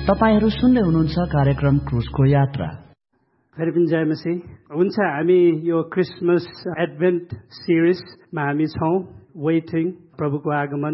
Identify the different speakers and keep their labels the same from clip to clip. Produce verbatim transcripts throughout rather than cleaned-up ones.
Speaker 1: तपाईहरु सुन्दै हुनुहुन्छ कार्यक्रम क्रुजको यात्रा।
Speaker 2: फेरि पनि जय मसीह। हुन्छ, हामी यो क्रिसमस एडभेन्ट सिरिजमा हामी छौं। वेटिङ, प्रभुको आगमन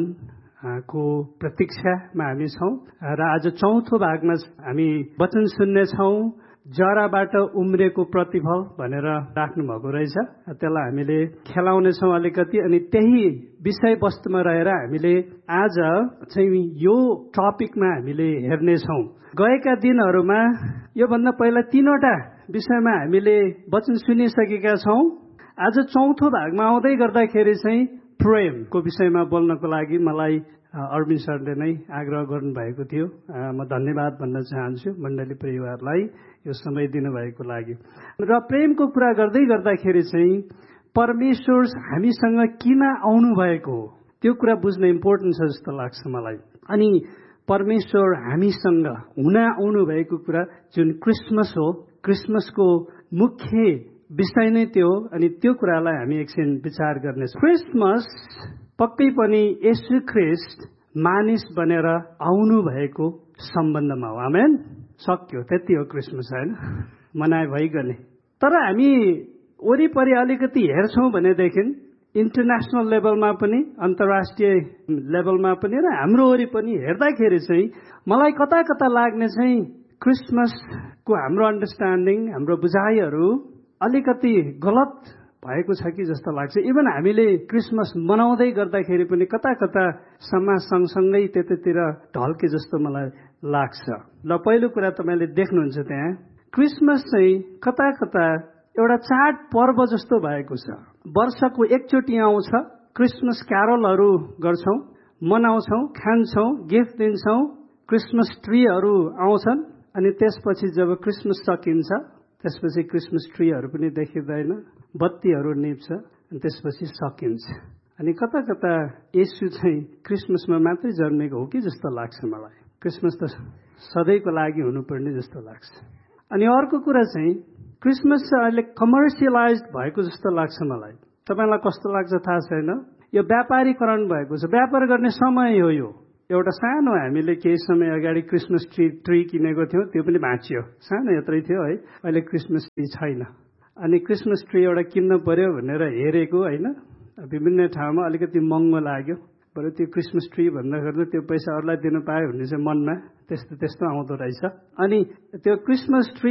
Speaker 2: को प्रतीक्षामा हामी छौं र आज चौथो भागमा हामी वचन सुन्नेछौं। जराबाट उम्रेको प्रतिफल भनेर राख्नु भएको रहेछ। त्यसलाई हामीले खेलाउनेछौँ अलिकति, अनि त्यही विषयवस्तुमा रहेर हामीले आज चाहिँ यो टपिकमा हामीले हेर्नेछौँ। गएका दिनहरूमा योभन्दा पहिला तीनवटा विषयमा हामीले वचन सुनिसकेका छौँ। आज चौथो भागमा आउँदै गर्दाखेरि चाहिँ प्रेमको विषयमा बोल्नको लागि मलाई अरविन्द सरले नै आग्रह गर्नुभएको थियो। म धन्यवाद भन्न चाहन्छु मण्डली परिवारलाई यो समय दिनुभएको लागि। र प्रेमको कुरा गर्दै गर्दाखेरि चाहिँ परमेश्वर हामीसँग किन आउनु भएको हो त्यो कुरा बुझ्न इम्पोर्टेन्ट छ जस्तो लाग्छ मलाई। अनि परमेश्वर हामीसँग हुन आउनु भएको कुरा जुन क्रिसमस हो, क्रिसमसको मुख्य विषय नै त्यो। अनि त्यो कुरालाई हामी एकछिन विचार गर्नेछौँ। क्रिसमस पक्कै पनि येशू ख्रीष्ट मानिस बनेर आउनु भएको सम्बन्धमा हो। आमेन। सक्यो, त्यति हो क्रिसमस, हैन? मनाए भइगने। तर हामी वरिपरि अलिकति हेर्छौँ भनेदेखि इन्टरनेसनल लेभलमा पनि, अन्तर्राष्ट्रिय लेभलमा पनि र हाम्रो वरिपरि हेर्दाखेरि चाहिँ मलाई कता कता लाग्ने चाहिँ क्रिसमसको हाम्रो अन्डरस्ट्यान्डिङ, हाम्रो बुझाइहरू अलिकति गलत भएको छ कि जस्तो लाग्छ। इभन हामीले क्रिसमस मनाउँदै गर्दाखेरि पनि कता कता समाज सँगसँगै त्यतातिर ढल्के जस्तो मलाई लाग्छ। ल, पहिलो कुरा तपाईँले देख्नुहुन्छ त्यहाँ क्रिसमस चाहिँ कता कता एउटा चाड पर्व जस्तो भएको छ। वर्षको एकचोटि आउँछ, क्रिसमस क्यारलहरू गर्छौँ, मनाउँछौँ, खान्छौँ, गिफ्ट दिन्छौँ, क्रिसमस ट्रीहरू आउँछन्। अनि त्यसपछि जब क्रिसमस सकिन्छ त्यसपछि क्रिसमस ट्रीहरू पनि देखिँदैन, बत्तीहरू निप्छ, अनि त्यसपछि सकिन्छ। अनि कता कता येशू चाहिँ क्रिसमसमा मात्रै जन्मेको हो कि जस्तो लाग्छ मलाई। क्रिसमस त सधैँको लागि हुनुपर्ने जस्तो लाग्छ। अनि अर्को कुरा चाहिँ क्रिसमस चाहिँ अहिले कमर्सियलाइज भएको जस्तो लाग्छ मलाई। तपाईँलाई कस्तो लाग्छ थाहा छैन, यो व्यापारीकरण भएको छ। व्यापार गर्ने समय हो यो। एउटा सानो हामीले केही समय अगाडि क्रिसमस ट्री ट्री किनेको थियौँ, त्यो पनि भाँचियो, सानो यत्रै थियो है। अहिले क्रिसमस ट्री छैन। अनि क्रिसमस ट्री एउटा किन्न पर्यो भनेर हेरेको होइन, विभिन्न ठाउँमा अलिकति महँगो लाग्यो। बरु त्यो क्रिसमस ट्री भन्दा गर्दा त्यो पैसा अरूलाई दिनु पायो भन्ने चाहिँ मनमा त्यस्तो त्यस्तो आउँदो रहेछ। अनि त्यो क्रिसमस ट्री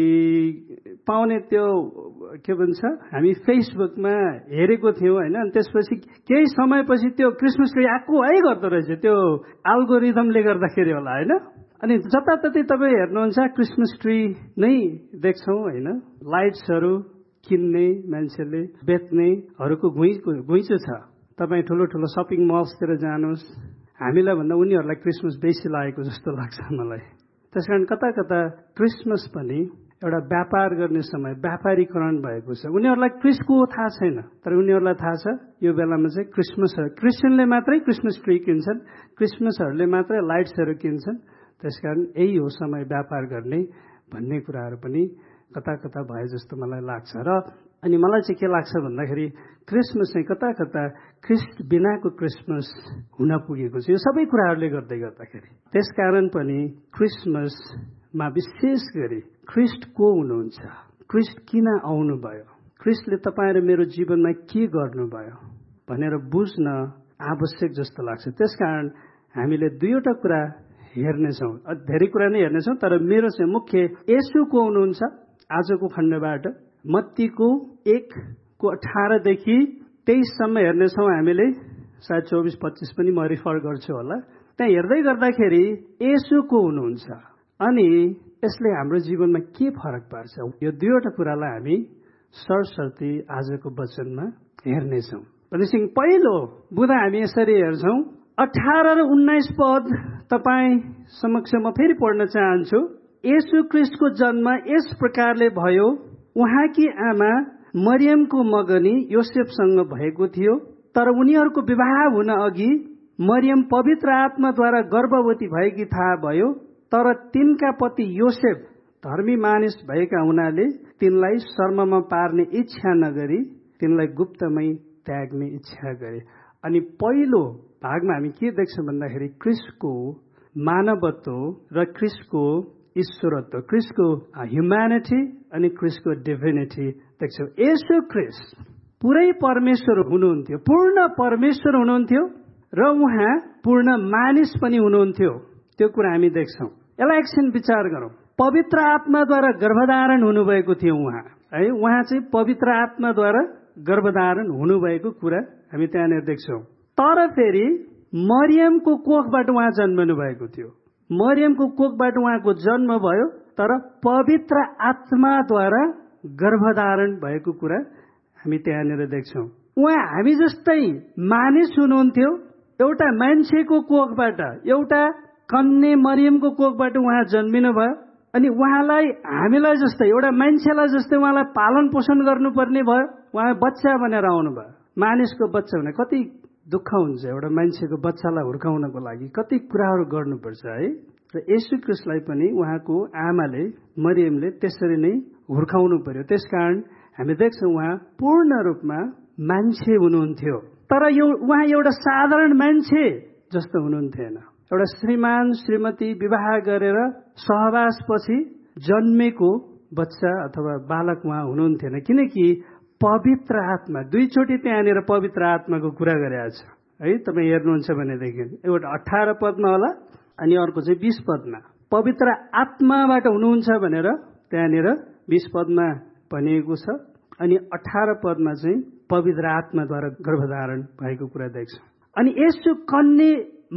Speaker 2: पाउने त्यो के भन्छ, हामी फेसबुकमा हेरेको थियौँ होइन। अनि त्यसपछि केही समयपछि त्यो क्रिसमस ट्री आएको है गर्दो रहेछ, त्यो एल्गोरिदमले गर्दाखेरि होला होइन। अनि जताततै तपाईँ हेर्नुहुन्छ क्रिसमस ट्री नै देख्छौँ होइन। लाइट्सहरू किन्ने मान्छेले बेच्नेहरूको घुइँचो घुइँचो छ। तपाईँ ठुलो ठुलो सपिङ मल्सतिर जानुहोस्, हामीलाई भन्दा उनीहरूलाई क्रिसमस बेसी लागेको जस्तो लाग्छ मलाई। त्यस कारण कता कता क्रिसमस पनि एउटा व्यापार गर्ने समय, व्यापारीकरण भएको छ। उनीहरूलाई क्रिसको थाहा छैन, तर उनीहरूलाई थाहा छ यो बेलामा चाहिँ क्रिसमस, क्रिस्चियनले मात्रै क्रिसमस ट्री किन्छन्, क्रिसमसहरूले मात्रै लाइट्सहरू किन्छन्। त्यसकारण यही हो समय व्यापार गर्ने भन्ने कुराहरू पनि कता कता भए जस्तो मलाई लाग्छ। र अनि मलाई चाहिँ के लाग्छ भन्दाखेरि क्रिसमस चाहिँ कता कता ख्रिस्ट बिनाको क्रिसमस हुन पुगेको छ यो सबै कुराहरूले गर्दै गर्दाखेरि। त्यसकारण पनि क्रिसमसमा विशेष गरी ख्रिस्ट को हुनुहुन्छ, ख्रिस्ट किन आउनुभयो, ख्रिस्टले तपाईँ र मेरो जीवनमा के गर्नुभयो भनेर बुझ्न आवश्यक जस्तो लाग्छ। त्यसकारण हामीले दुईवटा कुरा हेर्नेछौँ, धेरै कुरा नै हेर्नेछौँ, तर मेरो चाहिँ मुख्य येशू को हुनुहुन्छ आजको खण्डबाट। मत्तीको एकको अठारदेखि तेइससम्म हेर्नेछौँ हामीले, सायद चौबिस पच्चिस पनि म रिफर गर्छु होला। त्यहाँ हेर्दै गर्दाखेरि येशू को हुनुहुन्छ अनि यसले हाम्रो जीवनमा के फरक पार्छ, यो दुईवटा कुरालाई हामी सरसर्ती आजको वचनमा हेर्नेछौँ। भनेपछि पहिलो बुँदा हामी यसरी हेर्छौँ, अठार र उन्नाइस पद तपाईँ समक्ष म फेरि पढ्न चाहन्छु। येशू ख्रीष्टको जन्म यस प्रकारले भयो, उहाँकी आमा मरियमको मगनी योसेफसँग भएको थियो, तर उनीहरूको विवाह हुन अघि मरियम पवित्र आत्माद्वारा गर्भवती भएकी थाहा भयो। तर तिनका पति योसेफ धर्मी मानिस भएका हुनाले तिनलाई शर्ममा पार्ने इच्छा नगरी तिनलाई गुप्तमै त्याग्ने इच्छा गरे। अनि पहिलो भागमा हामी के देख्छौँ भन्दाखेरि ख्रीष्टको मानवत्व र ख्रिस्टको ईश्वरत्व, ख्रिस्टको ह्युम्यानिटी अनि ख्रिस्टको डिभिनिटी देख्छौँ। येशू ख्रिस्ट पुरै परमेश्वर हुनुहुन्थ्यो, पूर्ण परमेश्वर हुनुहुन्थ्यो र उहाँ पूर्ण मानिस पनि हुनुहुन्थ्यो। त्यो कुरा हामी देख्छौँ। यसलाई एकछिन विचार गरौँ। पवित्र आत्माद्वारा गर्भधारण हुनुभएको थियो उहाँ, है। उहाँ चाहिँ पवित्र आत्माद्वारा गर्भधारण हुनुभएको कुरा हामी त्यहाँनिर देख्छौँ। तर फेरि मरियमको कोखबाट उहाँ जन्मनु भएको थियो। मरियमको कोखबाट उहाँको जन्म भयो, तर पवित्र आत्माद्वारा गर्भधारण भएको कुरा हामी त्यहाँनिर देख्छौँ। उहाँ हामी जस्तै मानिस हुनुहुन्थ्यो, एउटा मान्छेको कोखबाट, एउटा कन्या मरियमको कोखबाट उहाँ जन्मिनु भयो। अनि उहाँलाई हामीलाई जस्तै, एउटा मान्छेलाई जस्तै उहाँलाई पालन पोषण गर्नुपर्ने भयो। उहाँ बच्चा भनेर आउनु भयो। मानिसको बच्चा भने कति दुःख हुन्छ, एउटा मान्छेको बच्चालाई हुर्काउनको लागि कति कुराहरू गर्नुपर्छ, है। र येशू ख्रिस्टलाई पनि उहाँको आमाले मरियमले त्यसरी नै हुर्काउनु पर्यो। त्यसकारण हामी देख्छौँ उहाँ पूर्ण रूपमा मान्छे हुनुहुन्थ्यो। तर यो उहाँ एउटा साधारण मान्छे जस्तो हुनुहुन्थेन। एउटा श्रीमान श्रीमती विवाह गरेर सहवासपछि जन्मेको बच्चा अथवा बालक उहाँ हुनुहुन्थेन, किनकि पवित्र आत्मा, दुईचोटि त्यहाँनिर पवित्र आत्माको कुरा गरेको छ, है। तपाईँ हेर्नुहुन्छ भनेदेखि एउटा अठार पदमा होला अनि अर्को चाहिँ बीस पदमा पवित्र आत्माबाट हुनुहुन्छ भनेर त्यहाँनिर बीस पदमा भनिएको छ। अनि अठार पदमा चाहिँ पवित्र आत्माद्वारा गर्भधारण भएको कुरा देख्छौँ। अनि यसो कन्या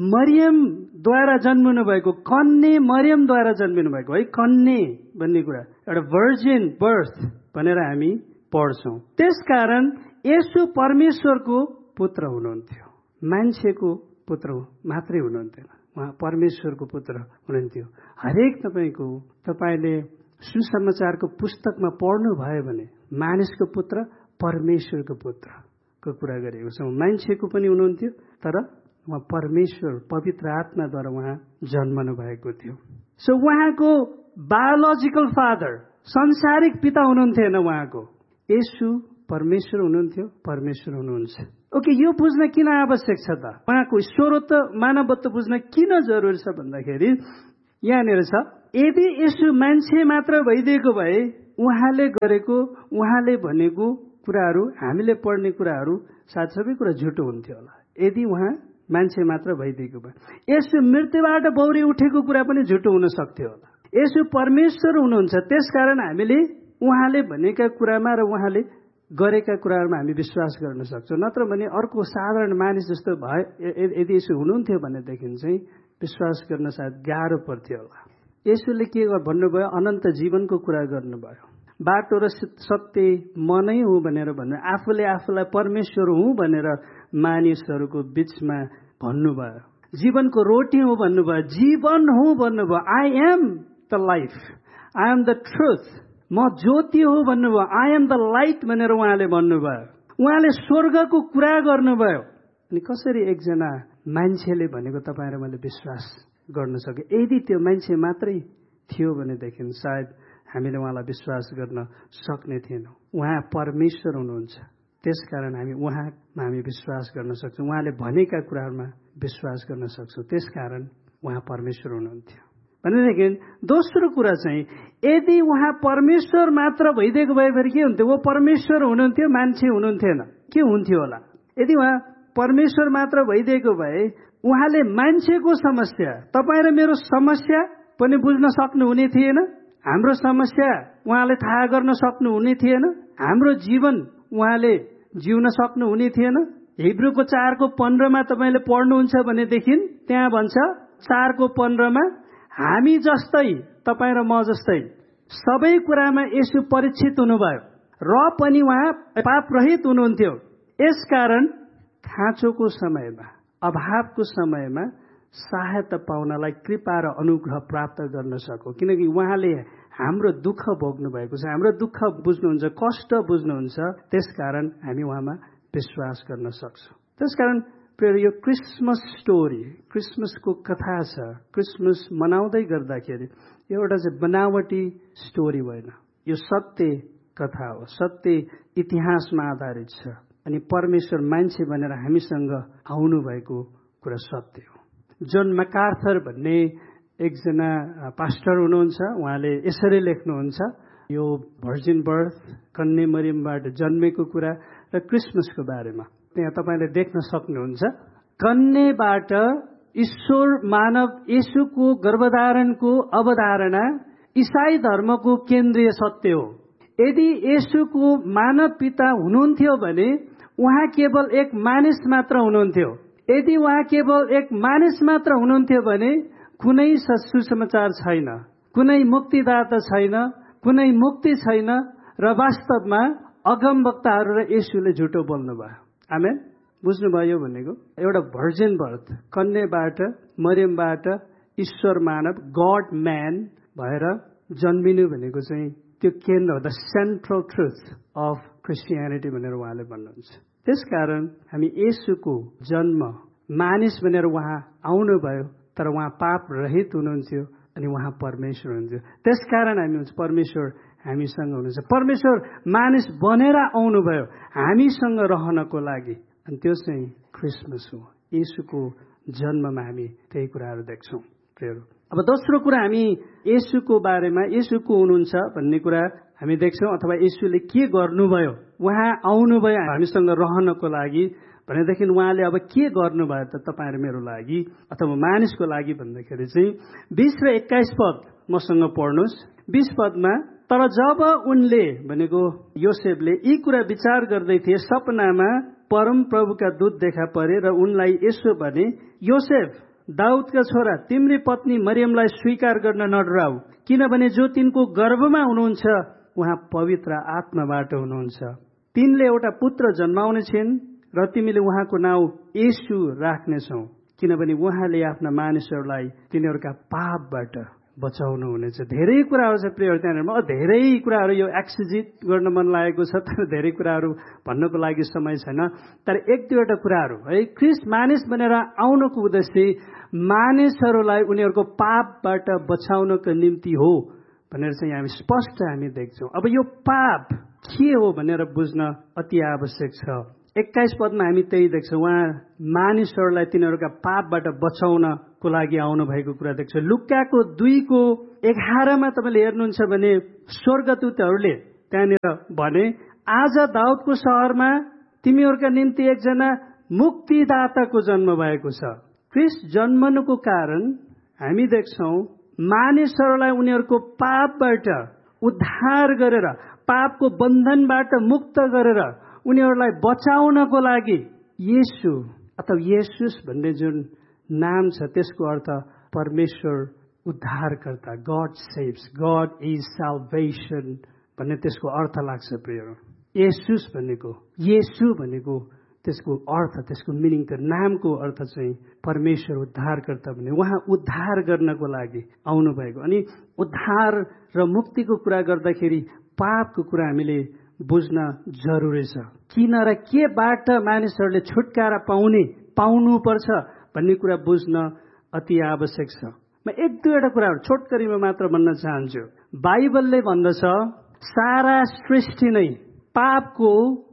Speaker 2: मरियमद्वारा जन्मिनु भएको, कन्या मरियमद्वारा जन्मिनु भएको, है। कन्या भन्ने कुरा एउटा भर्जिन बर्थ भनेर हामी पढ्छौँ। त्यसकारण यसो परमेश्वरको पुत्र हुनुहुन्थ्यो, मान्छेको पुत्र मात्रै हुनुहुन्थेन, उहाँ परमेश्वरको पुत्र हुनुहुन्थ्यो। हरेक तपाईँको तपाईँले सुसमाचारको पुस्तकमा पढ्नु भयो भने मानिसको पुत्र परमेश्वरको पुत्रको कुरा गरेको छ। मान्छेको पनि हुनुहुन्थ्यो, तर उहाँ परमेश्वर पवित्र आत्माद्वारा उहाँ जन्मनु भएको थियो। सो उहाँको बायोलोजिकल फादर, संसारिक पिता हुनुहुन्थेन उहाँको। येशू परमेश्वर हुनुहुन्थ्यो, परमेश्वर हुनुहुन्छ। ओके, यो बुझ्न किन आवश्यक छ त? उहाँको ईश्वरत्व मानवत्व बुझ्न किन जरुरी छ भन्दाखेरि यहाँनिर छ, यदि येशू मान्छे मात्र भइदिएको भए उहाँले गरेको, उहाँले भनेको कुराहरू, हामीले पढ्ने कुराहरू सायद सबै कुरा झुटो हुन्थ्यो होला। यदि उहाँ मान्छे मात्र भइदिएको भए, येशू मृत्युबाट बौरी उठेको कुरा पनि झुटो हुन सक्थ्यो होला। येशू परमेश्वर हुनुहुन्छ, त्यसकारण हामीले उहाँले भनेका कुरामा र उहाँले गरेका कुराहरूमा हामी विश्वास गर्न सक्छौँ। नत्र भने अर्को साधारण मानिस जस्तो भए यदि यसो हुनुहुन्थ्यो भनेदेखि चाहिँ विश्वास गर्न सायद गाह्रो पर्थ्यो होला। यसोले के भन्नुभयो? अनन्त जीवनको कुरा गर्नुभयो। बाटो र सत्य म नै हुँ भनेर भन्नु, आफूले आफूलाई परमेश्वर हुँ भनेर मानिसहरूको बीचमा भन्नुभयो। जीवनको रोटी हो भन्नुभयो, जीवन हुँ भन्नुभयो। I am the life, I am the truth, म ज्योति हो भन्नुभयो। आई एम द लाइट भनेर उहाँले भन्नुभयो। उहाँले स्वर्गको कुरा गर्नुभयो। अनि कसरी एकजना मान्छेले भनेको तपाईँ र मैले विश्वास गर्न सके? यदि त्यो मान्छे मात्रै थियो भनेदेखि सायद हामीले उहाँलाई विश्वास गर्न सक्ने थिएनौँ। उहाँ परमेश्वर हुनुहुन्छ, त्यसकारण हामी उहाँमा हामी विश्वास गर्न सक्छौँ, उहाँले भनेका कुराहरूमा विश्वास गर्न सक्छौँ। त्यसकारण उहाँ परमेश्वर हुनुहुन्थ्यो भनेदेखि दोस्रो कुरा चाहिँ, यदि उहाँ परमेश्वर मात्र भइदिएको भए फेरि के हुन्थ्यो? वो परमेश्वर हुनुहुन्थ्यो, मान्छे हुनुहुन्थेन। के हुन्थ्यो होला? यदि उहाँ परमेश्वर मात्र भइदिएको भए उहाँले मान्छेको समस्या, तपाईँ र मेरो समस्या पनि बुझ्न सक्नुहुने थिएन। हाम्रो समस्या उहाँले थाहा गर्न सक्नुहुने थिएन। हाम्रो जीवन उहाँले जिउन सक्नुहुने थिएन। हिब्रूको चारको पन्ध्रमा तपाईँले पढ्नुहुन्छ भनेदेखि त्यहाँ भन्छ, चारको पन्ध्रमा हामी जस्तै, तपाईँ र म जस्तै सबै कुरामा यसो परीक्षित हुनुभयो र पनि उहाँ पाप रहित हुनुहुन्थ्यो। यसकारण खाँचोको समयमा, अभावको समयमा सहायता पाउनलाई कृपा र अनुग्रह प्राप्त गर्न सकौँ, किनकि उहाँले हाम्रो दुःख भोग्नु भएको छ, हाम्रो दुःख बुझ्नुहुन्छ, कष्ट बुझ्नुहुन्छ। त्यसकारण हामी उहाँमा विश्वास गर्न सक्छौँ। त्यसकारण यो क्रिसमस स्टोरी, क्रिसमसको कथा छ। क्रिसमस मनाउँदै गर्दाखेरि एउटा चाहिँ बनावटी स्टोरी होइन, यो सत्य कथा हो, सत्य इतिहासमा आधारित छ। अनि परमेश्वर मान्छे भनेर हामीसँग आउनु भएको कुरा सत्य हो। जोन मैकार्थर भन्ने एकजना पास्टर हुनुहुन्छ, उहाँले यसरी लेख्नुहुन्छ, यो भर्जिन बर्थ, कन्या मरियमबाट जन्मेको कुरा र क्रिसमसको बारेमा त्यहाँ तपाईँले देख्न सक्नुहुन्छ। कन्याबाट ईश्वर मानव येशूको गर्भधारणको अवधारणा ईसाई धर्मको केन्द्रीय सत्य हो। यदि येशूको मानव पिता हुनुहुन्थ्यो भने उहाँ केवल एक मानिस मात्र हुनुहुन्थ्यो। यदि उहाँ केवल एक मानिस मात्र हुनुहुन्थ्यो भने कुनै सुसमाचार छैन, कुनै मुक्तिदाता छैन, कुनै मुक्ति छैन र वास्तवमा अगमवक्ताहरू र येशूले झुटो बोल्नुभयो। आमेन। बुझ्नुभयो भनेको एउटा भर्जिन बर्थ, कन्याबाट मरियमबाट ईश्वर मानव गॉड म्यान भएर जन्मिनु भनेको चाहिँ त्यो केन्द्र हो, the central truth of Christianity भनेर उहाँले भन्नुहुन्छ। त्यसकारण हामी येशूको जन्म मानिस भनेर उहाँ आउनुभयो, तर उहाँ पाप रहित हुनुहुन्थ्यो अनि उहाँ परमेश्वर हुनुहुन्थ्यो। त्यसकारण हामी हुन्छ परमेश्वर हामीसँग हुनुहुन्छ। परमेश्वर मानिस बनेर आउनुभयो हामीसँग रहनको लागि, अनि त्यो चाहिँ क्रिसमस हो। येशूको जन्ममा हामी त्यही कुराहरू देख्छौँ। प्रियहरू, अब दोस्रो कुरा हामी येशूको बारेमा, येशूको हुनुहुन्छ भन्ने कुरा हामी देख्छौँ, अथवा येशूले के गर्नुभयो, उहाँ आउनुभयो हामीसँग रहनको लागि भनेदेखि उहाँले अब के गर्नुभयो त तपाईँहरू मेरो लागि अथवा मानिसको लागि भन्दाखेरि चाहिँ बीस र एक्काइस पद मसँग पढ्नुहोस्। बीस पदमा, तर जब उनले भनेको योसेफले यी कुरा विचार गर्दै थिए, सपनामा परम प्रभुका दूत देखा परे र उनलाई यसो भने, योसेफ दाउदका छोरा, तिम्री पत्नी मरियमलाई स्वीकार गर्न नडराऊ, किनभने जो तिनको गर्भमा हुनुहुन्छ उहाँ पवित्र आत्माबाट हुनुहुन्छ। तिनले एउटा पुत्र जन्माउने छिन् र तिमीले उहाँको नाउँ येशू राख्नेछौ, किनभने उहाँले आफ्ना मानिसहरूलाई तिनीहरूका पापबाट बचाउनु हुनेछ। धेरै कुराहरू छ प्रियहरू, त्यहाँनिर धेरै कुराहरू यो एक्सिजिट गर्न मन लागेको छ, तर धेरै कुराहरू भन्नको लागि समय छैन। तर एक दुईवटा कुराहरू है, क्रिस्ट मानिस बनेर आउनुको उद्देश्य मानिसहरूलाई उनीहरूको पापबाट बचाउनको निम्ति हो भनेर चाहिँ हामी स्पष्ट हामी देख्छौँ। अब यो पाप के हो भनेर बुझ्न अति आवश्यक छ। एक्काइस पदमा हामी त्यही देख्छौँ, उहाँ मानिसहरूलाई तिनीहरूका पापबाट बचाउनको लागि आउनु भएको कुरा देख्छौँ। लुकाको दुईको एघारमा तपाईँले हेर्नुहुन्छ भने स्वर्गदूतहरूले त्यहाँनिर भने, आज दाउदको सहरमा तिमीहरूका निम्ति एकजना मुक्तिदाताको जन्म भएको छ। क्रिस्ट जन्मनुको कारण हामी देख्छौँ मानिसहरूलाई उनीहरूको पापबाट उद्धार गरेर, पापको बन्धनबाट मुक्त गरेर उनीहरूलाई बचाउनको लागि येशू अथवा येशूस भन्ने जुन नाम छ त्यसको अर्थ परमेश्वर उद्धारकर्ता, God saves, God is salvation भन्ने त्यसको अर्थ लाग्छ प्रियहरू। येशूस भनेको, येशू भनेको त्यसको अर्थ, त्यसको मिनिङ, त्यो नामको अर्थ चाहिँ परमेश्वर उद्धारकर्ता भन्ने। उहाँ उद्धार गर्नको लागि आउनुभएको। अनि उद्धार र मुक्तिको कुरा गर्दाखेरि पापको कुरा हामीले बुझ्न जरुरी छ। किन र केबाट मानिसहरूले छुटकारा पाउने पाउनुपर्छ भन्ने कुरा बुझ्न अति आवश्यक छ। म एक दुईवटा कुराहरू छोटकरीमा मात्र भन्न चाहन्छु। बाइबलले भन्दछ सारा सृष्टि नै पापको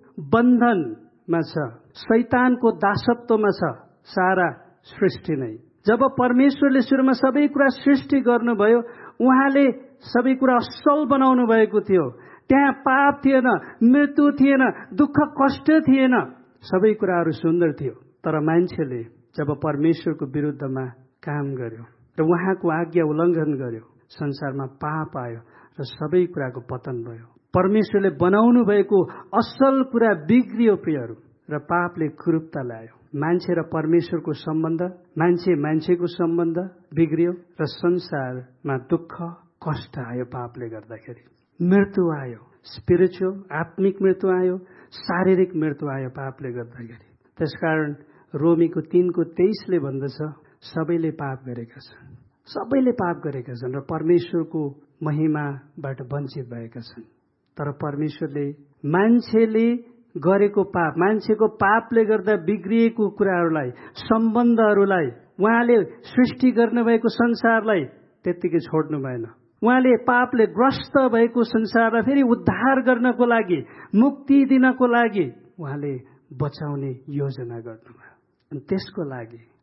Speaker 2: बन्धनमा छ, शैतानको दासत्वमा छ सारा सृष्टि नै। जब परमेश्वरले सुरुमा सबै कुरा सृष्टि गर्नुभयो, उहाँले सबै कुरा असल बनाउनु भएको थियो। त्यहाँ पाप थिएन, मृत्यु थिएन, दुःख कष्ट थिएन, सबै कुराहरू सुन्दर थियो। तर मान्छेले जब परमेश्वरको विरुद्धमा काम गर्यो र उहाँको आज्ञा उल्लङ्घन गर्यो, संसारमा पाप आयो र सबै कुराको पतन भयो। परमेश्वरले बनाउनु भएको असल कुरा बिग्रियो प्रियहरू, र पापले कुरूपता ल्यायो। मान्छे र परमेश्वरको सम्बन्ध, मान्छे मान्छेको सम्बन्ध बिग्रियो र संसारमा दुःख कष्ट आयो। पापले गर्दाखेरि मृत्यु आयो, स्पिरिचुअल आत्मिक मृत्यु आयो, शारीरिक मृत्यु आयो पापले गर्दाखेरि। त्यसकारण रोमीको तीनको तेइसले भन्दछ सबैले पाप गरेका छन्, सबैले पाप गरेका छन् र परमेश्वरको महिमाबाट वञ्चित भएका छन्। तर परमेश्वरले मान्छेले गरेको पाप, मान्छेको पापले गर्दा बिग्रिएको कुराहरूलाई, सम्बन्धहरूलाई, उहाँले सृष्टि गर्नुभएको संसारलाई त्यत्तिकै छोड्नु भएन। उहाँले पापले ग्रस्त भएको संसारलाई फेरि उद्धार गर्नको लागि, मुक्ति दिनको लागि उहाँले बचाउने योजना गर्नुभयो। अनि त्यसको लागि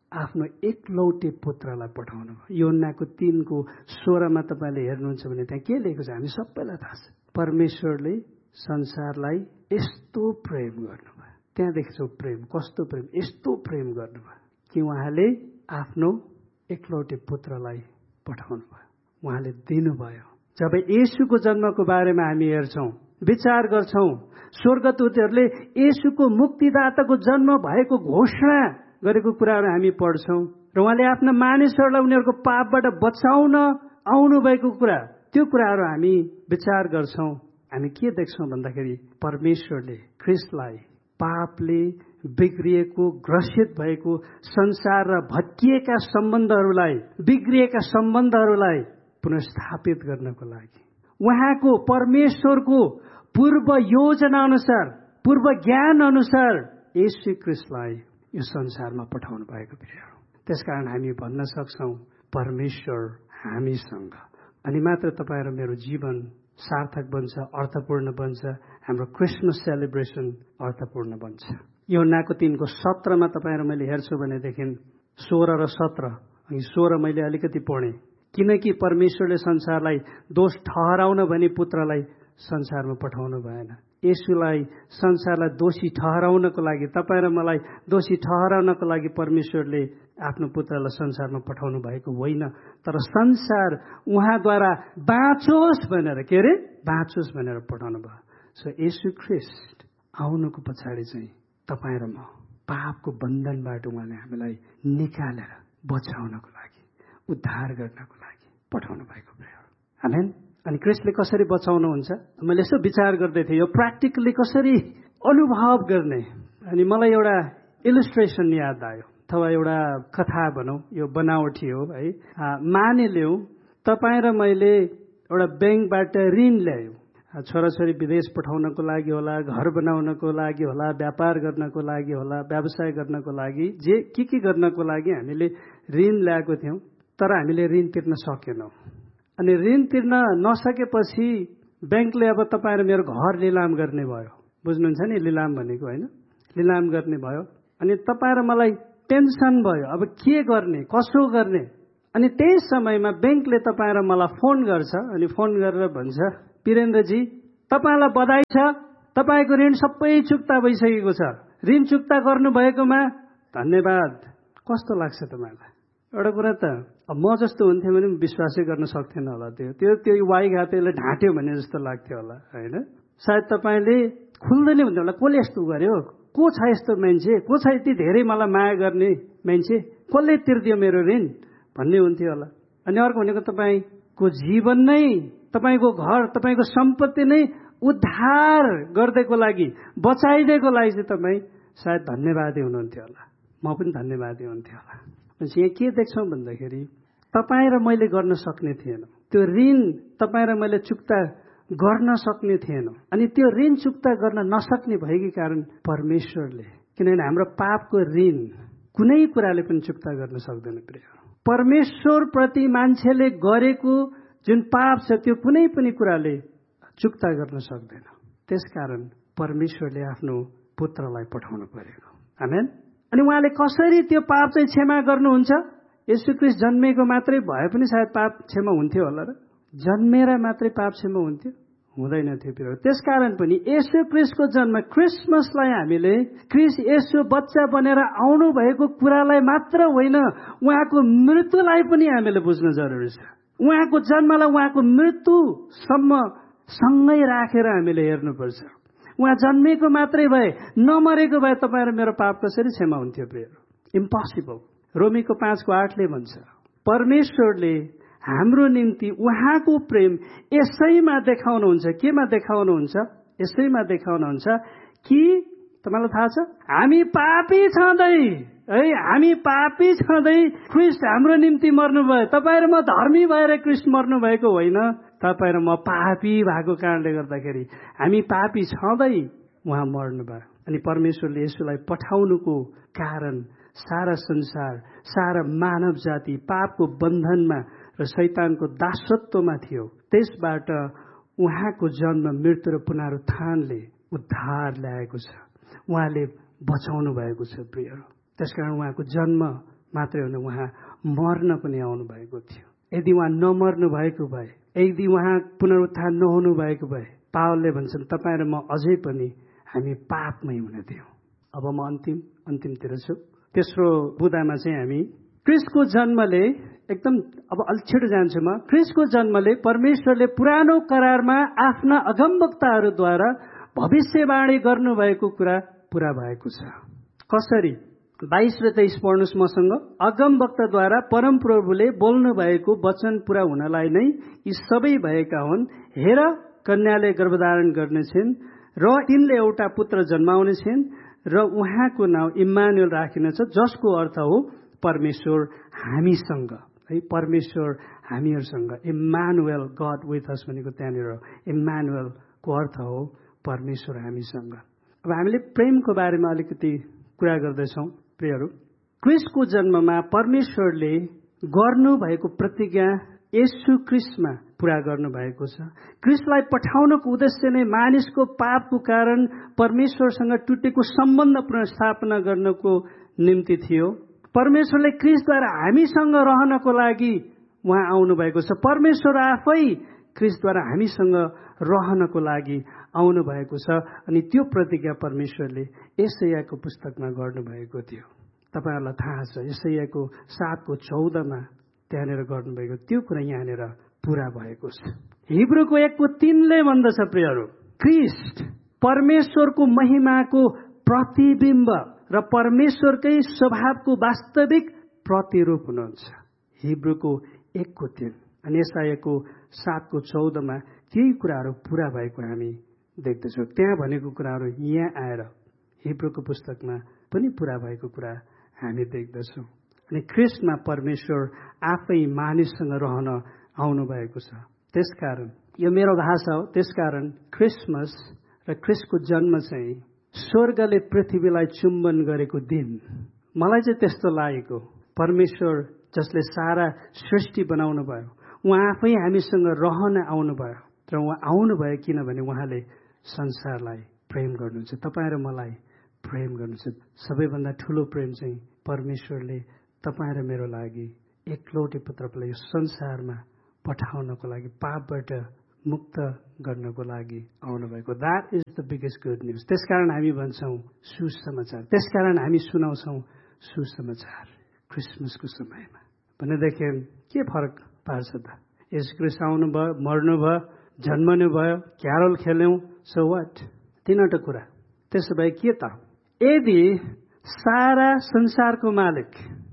Speaker 2: आफ्नो एकलौटे पुत्रलाई पठाउनु भयो। योहन्नाको तीनको सोह्रमा तपाईँले हेर्नुहुन्छ भने त्यहाँ के लेखेको छ हामी सबैलाई थाहा छ। परमेश्वरले संसारलाई यस्तो प्रेम गर्नुभयो। त्यहाँ देखेछौ प्रेम, कस्तो प्रेम, यस्तो प्रेम गर्नुभयो कि उहाँले आफ्नो एकलौटे पुत्रलाई पठाउनु भयो, उहाँले दिनुभयो। जब येशूको जन्मको बारेमा हामी हेर्छौँ, विचार गर्छौँ, स्वर्गदूतहरूले येशूको मुक्तिदाताको जन्म भएको घोषणा गरेको कुराहरू हामी पढ्छौँ र उहाँले आफ्ना मानिसहरूलाई उनीहरूको पापबाट बचाउन आउनु भएको कुरा, त्यो कुराहरू हामी विचार गर्छौँ। हामी के देख्छौँ भन्दाखेरि परमेश्वरले ख्रिस्टलाई पापले बिग्रिएको, ग्रसित भएको संसार र भत्किएका सम्बन्धहरूलाई, बिग्रिएका सम्बन्धहरूलाई पुनर्स्थापित गर्नको लागि उहाँको परमेश्वरको पूर्व योजना अनुसार, पूर्व ज्ञान अनुसार येशू ख्रिस्टलाई यो संसारमा पठाउनु भएको प्रियहरू। त्यसकारण हामी भन्न सक्छौँ परमेश्वर हामीसँग, अनि मात्र तपाईँ र मेरो जीवन सार्थक बन्छ, अर्थपूर्ण बन्छ, हाम्रो क्रिसमस सेलिब्रेसन अर्थपूर्ण बन्छ। योहन्नाको तीनको सत्रमा तपाईँ र मैले हेर्छु भनेदेखि सोह्र र सत्र, अनि सोह्र मैले अलिकति पढेँ, किनकि परमेश्वरले संसारलाई दोष ठहराउन भनी पुत्रलाई संसारमा पठाउनु भएन। येशूलाई संसारलाई दोषी ठहराउनको लागि, तपाईँ र मलाई दोषी ठहराउनको लागि परमेश्वरले आफ्नो पुत्रलाई संसारमा पठाउनु भएको होइन, तर संसार उहाँद्वारा बाँचोस् भनेर, के अरे बाँचोस् भनेर पठाउनु भयो। सो येशू ख्रिस्ट आउनुको पछाडि चाहिँ तपाईँ र म पापको बन्धनबाट उहाँले हामीलाई निकालेर बचाउनको लागि, उद्धार गर्नको लागि पठाउनु भएको भयो। आमेन। अनि ख्रिस्टले कसरी बचाउनुहुन्छ मैले यसो विचार गर्दै थिएँ, यो प्र्याक्टिकली कसरी अनुभव गर्ने। अनि मलाई एउटा इलिस्ट्रेसन याद आयो, अथवा एउटा कथा भनौँ, यो बनावटी हो है। मानिलिउँ तपाईँ र मैले एउटा ब्याङ्कबाट ऋण ल्यायौँ, छोराछोरी विदेश पठाउनको लागि होला, घर बनाउनको लागि होला, व्यापार गर्नको लागि होला, व्यवसाय गर्नको लागि, जे के के गर्नको लागि हामीले ऋण ल्याएको थियौँ, तर हामीले ऋण तिर्न सकेनौँ। अनि ऋण तिर्न नसकेपछि ब्याङ्कले अब तपाईँ र मेरो घर लिलाम गर्ने भयो। बुझ्नुहुन्छ नि लिलाम भनेको, होइन? लिलाम गर्ने भयो। अनि तपाईँ र मलाई टेन्सन भयो, अब के गर्ने, कसो गर्ने। अनि त्यही समयमा ब्याङ्कले तपाईँ र मलाई फोन गर्छ, अनि फोन गरेर भन्छ, वीरेन्द्रजी तपाईँलाई बधाई छ, तपाईँको ऋण सबै चुक्ता भइसकेको छ, ऋण चुक्ता गर्नुभएकोमा धन्यवाद। कस्तो लाग्छ तपाईँलाई? एउटा कुरा त अब म जस्तो हुन्थ्यो भने विश्वासै गर्न सक्थेन होला, त्यो त्यो त्यो वाइ घातेले ढाँट्यो भने जस्तो लाग्थ्यो होला, होइन? सायद तपाईँले खुल्दै हुन्थ्यो होला, कसले यस्तो गर्यो, को छ यस्तो मान्छे, को छ यति धेरै मलाई माया गर्ने मान्छे, कसले तिर्दियो मेरो ऋण भन्ने हुन्थ्यो होला। अनि अर्को भनेको तपाईँको जीवन नै, तपाईँको घर, तपाईँको सम्पत्ति नै उद्धार गर्दैको लागि, बचाइदिएको लागि चाहिँ तपाईँ सायद धन्यवादी हुनुहुन्थ्यो होला, म पनि धन्यवादी हुन्थ्यो होला। यहाँ के देख्छौँ भन्दाखेरि तपाईँ र मैले गर्न सक्ने थिएन, त्यो ऋण तपाईँ र मैले चुक्ता गर्न सक्ने थिएन। अनि त्यो ऋण चुक्ता गर्न नसक्ने भएकै कारण परमेश्वरले, किनभने हाम्रो पापको ऋण कुनै कुराले पनि चुक्ता गर्न सक्दैन प्रिय। परमेश्वर प्रति मान्छेले गरेको जुन पाप छ त्यो कुनै पनि कुराले चुक्ता गर्न सक्दैन। त्यसकारण परमेश्वरले आफ्नो पुत्रलाई पठाउनु परेको। आमेन। अनि उहाँले कसरी त्यो पाप चाहिँ क्षमा गर्नुहुन्छ? येशू ख्रिस्ट जन्मेको मात्रै भए पनि सायद पाप क्षमा हुन्थ्यो होला र? जन्मेर मात्रै पाप क्षमा हुन्थ्यो? हुँदैन थियो प्रिय। त्यसकारण पनि येशू ख्रिस्टको जन्म, क्रिसमसलाई हामीले क्रिस्ट येशू बच्चा बनेर आउनु भएको कुरालाई मात्र होइन, उहाँको मृत्युलाई पनि हामीले बुझ्न जरुरी छ। उहाँको जन्मलाई उहाँको मृत्युसम्म सँगै राखेर हामीले हेर्नुपर्छ। उहाँ जन्मेको मात्रै भए, नमरेको भए तपाईँ र मेरो पाप कसरी क्षमा हुन्थ्यो प्रिय? इम्पोसिबल। रोमीको पाँचको आठले भन्छ, परमेश्वरले हाम्रो निम्ति उहाँको प्रेम यसैमा देखाउनुहुन्छ। केमा देखाउनुहुन्छ? यसैमा देखाउनुहुन्छ कि तपाईँलाई थाहा छ, हामी पापी छँदै है, हामी पापी छँदै ख्रिस्ट हाम्रो निम्ति मर्नुभयो। तपाईँ र म धर्मी भएर ख्रिस्ट मर्नु भएको होइन, तपाईँ र म पापी भएको कारणले गर्दाखेरि हामी पापी छँदै उहाँ मर्नुभयो। अनि परमेश्वरले यसुलाई पठाउनुको कारण सारा संसार, सारा मानव जाति पापको बन्धनमा र शैतानको दासत्वमा थियो। त्यसबाट उहाँको जन्म, मृत्यु र पुनरुत्थानले उद्धार ल्याएको छ। उहाँले बचाउनु भएको छ प्रिय। त्यसकारण उहाँको जन्म मात्रै होइन, उहाँ मर्न पनि आउनु भएको थियो। यदि उहाँ नमर्नु भएको भए, यदि उहाँ पुनरुत्थान नहुनु भएको भए, पावलले भन्छन् तपाईँ र म अझै पनि हामी पापमै हुने थियौँ। अब म अन्तिम अन्तिमतिर छु। तेस्रो बुदामा चाहिँ हामी क्रिस्टको जन्मले, एकदम अब अलि छिटो जान्छु म, क्रिस्टको जन्मले परमेश्वरले पुरानो करारमा आफ्ना अगमवक्ताहरूद्वारा भविष्यवाणी गर्नुभएको कुरा पूरा भएको छ। कसरी? बाइस र तेइस पढ्नुहोस् मसँग। अगमवक्ताद्वारा परमप्रभुले बोल्नु भएको वचन पूरा हुनलाई नै यी सबै भएका हुन्। हेर, कन्याले गर्भधारण गर्नेछिन् र तिनले एउटा पुत्र जन्माउनेछिन् र उहाँको नाउँ इम्मानुएल राखिनेछ, जसको अर्थ हो परमेश्वर हामीसँग। है, परमेश्वर हामीहरूसँग। इम्मानुएल, गड विथ अस भनेको त्यहाँनिर इम्मानुएलको अर्थ हो परमेश्वर हामीसँग। अब हामीले प्रेमको बारेमा अलिकति कुरा गर्दैछौँ प्रियहरू। क्रिस्टको जन्ममा परमेश्वरले गर्नुभएको प्रतिज्ञा येशू क्रिस्टमा पूरा गर्नुभएको छ। क्रिस्टलाई पठाउनको उद्देश्य नै मानिसको पापको कारण परमेश्वरसँग टुटेको सम्बन्ध पुनर्स्थापना गर्नको निम्ति थियो। परमेश्वरले क्रिस्टद्वारा हामीसँग रहनको लागि उहाँ आउनु भएको छ। परमेश्वर आफै क्रिस्टद्वारा हामीसँग रहनको लागि आउनु भएको छ। अनि त्यो प्रतिज्ञा परमेश्वरले यशायाको पुस्तकमा गर्नुभएको थियो। तपाईँहरूलाई थाहा छ, यशायाको सातको चौधमा त्यहाँनिर गर्नुभएको त्यो कुरा यहाँनिर पूरा भएको छ। हिब्रूको एकको तीनले भन्दछ प्रियहरू, क्रिस्ट परमेश्वरको महिमाको प्रतिबिम्ब र परमेश्वरकै स्वभावको वास्तविक प्रतिरूप हुनुहुन्छ। हिब्रूको एकको तीन अनि यशायाको सातको चौधमा केही कुराहरू पूरा भएको हामी देख्दछौँ। त्यहाँ भनेको कुराहरू यहाँ आएर हिब्रूको पुस्तकमा पनि पूरा भएको कुरा हामी देख्दछौँ। अनि ख्रिस्टमा परमेश्वर आफै मानिससँग रहन आउनु भएको छ। त्यसकारण यो मेरो भाषा हो, त्यसकारण क्रिसमस र ख्रिस्टको जन्म चाहिँ स्वर्गले पृथ्वीलाई चुम्बन गरेको दिन। मलाई चाहिँ त्यस्तो लागेको, परमेश्वर जसले सारा सृष्टि बनाउनु भयो, उहाँ आफै हामीसँग रहन आउनुभयो। र उहाँ आउनुभयो किनभने उहाँले संसारलाई प्रेम गर्नुहुन्छ, तपाईँ र मलाई प्रेम गर्नुहुन्छ। सबैभन्दा ठुलो प्रेम चाहिँ परमेश्वरले तपाईँ र मेरो लागि एकलौटे पुत्रलाई यो संसारमा पठाउनको लागि, पापबाट मुक्त गर्नको लागि आउनुभएको। That is the biggest good news. त्यसकारण हामी भन्छौँ सुसमाचार, त्यसकारण हामी सुनाउँछौँ सुसमाचार क्रिसमसको समयमा। भनेदेखि के फरक पार्छ त? यसो क्रिस्ट आउनुभयो, मर्नुभयो, जन्मनु भयो, क्यारोल खेल्यौँ, सो वाट? तीनवटा कुरा। त्यसो भए के त? यदि सारा संसारको मालिक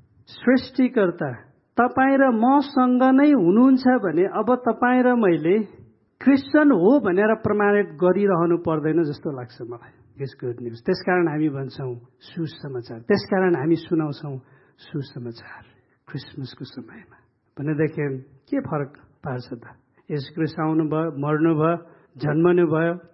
Speaker 2: सृष्टिकर्ता तपाईँ र मसँग नै हुनुहुन्छ भने अब तपाईँ र मैले क्रिस्चियन हो भनेर प्रमाणित गरिरहनु पर्दैन जस्तो लाग्छ मलाई। It's good news. त्यसकारण हामी भन्छौँ सुसमाचार, त्यसकारण हामी सुनाउँछौँ सुसमाचार क्रिसमसको समयमा। भनेदेखि के फरक पार्छ त? यसो क्रिस्ट आउनुभयो, मर्नुभयो, जन्मनु भयो,